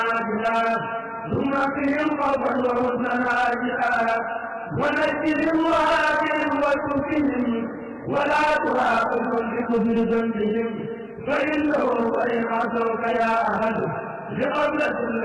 ثم فيهم خوفا وحزنا هاجئا ونجهم وآتهم وتوفهم ولا تراقبهم بكفر ذنبهم فإنه وإن عصوك يا أحد لقبلة